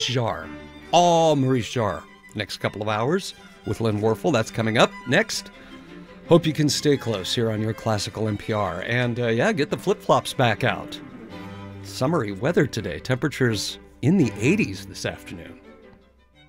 Jarre. All Maurice Jarre. Next couple of hours with Lynn Warfel. That's coming up next. Hope you can stay close here on your classical NPR. And get the flip-flops back out. Summery weather today. Temperatures in the 80s this afternoon.